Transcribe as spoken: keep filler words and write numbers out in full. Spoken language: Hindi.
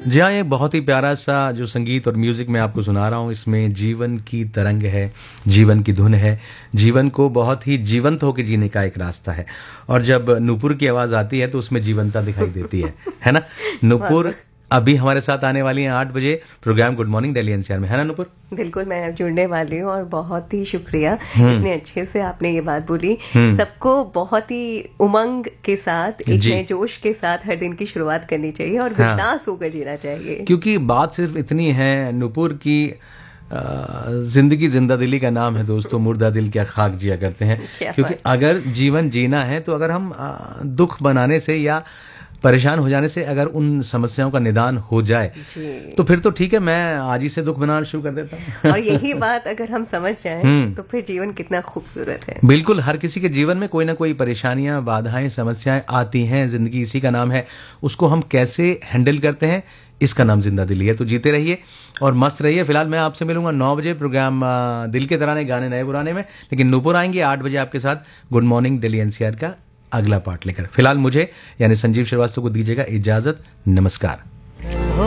जी हाँ, ये बहुत ही प्यारा सा जो संगीत और म्यूजिक मैं आपको सुना रहा हूँ, इसमें जीवन की तरंग है, जीवन की धुन है, जीवन को बहुत ही जीवंत होकर जीने का एक रास्ता है। और जब नूपुर की आवाज आती है तो उसमें जीवंतता दिखाई देती है, है ना? नूपुर अभी हमारे साथ आने वाली हैं आठ बजे programme good morning Delhi NCR में, है ना नूपुर? बिल्कुल, मैं अब जुड़ने वाली हूँ और बहुत ही शुक्रिया, इतने अच्छे से आपने ये बात बोली। सबको बहुत ही उमंग के साथ, एक नए जोश के साथ हर दिन की शुरुआत करनी चाहिए और बिंदास हाँ। होकर जीना चाहिए। क्योंकि बात सिर्फ इतनी है नूपुर की, जिंदगी जिंदा दिली का नाम है दोस्तों, मुर्दा दिल क्या खाक जिया करते हैं। क्योंकि अगर जीवन जीना है तो अगर हम दुख बनाने से या परेशान हो जाने से अगर उन समस्याओं का निदान हो जाए तो फिर तो ठीक है, मैं आज ही से दुख बनाना शुरू कर देता हूँ। और यही बात अगर हम समझ जाएं तो फिर जीवन कितना खूबसूरत है। बिल्कुल, हर किसी के जीवन में कोई ना कोई परेशानियां, बाधाएं, समस्याएं आती हैं। जिंदगी इसी का नाम है, उसको हम कैसे हैंडल करते हैं, इसका नाम जिंदा दिली है। तो जीते रहिए और मस्त रहिए। फिलहाल मैं आपसे मिलूंगा नौ बजे प्रोग्राम दिल के तराने, गाने नए पुराने में, लेकिन नूपुर आएंगे आठ बजे आपके साथ गुड मॉर्निंग दिल्ली एनसीआर का अगला पार्ट लेकर। फिलहाल मुझे यानी संजीव श्रीवास्तव को दीजिएगा इजाजत। नमस्कार।